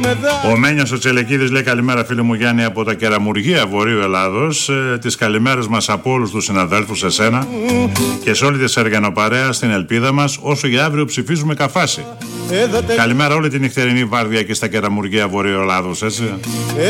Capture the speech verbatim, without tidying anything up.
Ο Μένιος ο Τσελεκίδης λέει καλημέρα φίλε μου Γιάννη από τα Κεραμουργία Βορείου Ελλάδος. ε, Τις καλημέρες μας από όλους τους συναδέλφους, εσένα και σε όλη τη Σεργανοπαρέα στην ελπίδα μας, όσο για αύριο ψηφίζουμε καφάση. Καλημέρα όλη την νυχτερινή βάρδια και στα Κεραμουργία Βορείου Ελλάδος, έτσι.